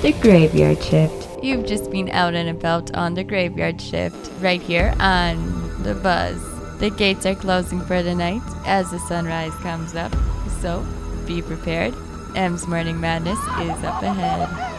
The Graveyard Shift. You've just been out and about on the Graveyard Shift, right here on The Buzz. The gates are closing for the night as the sunrise comes up, so be prepared. M's Morning Madness is up ahead.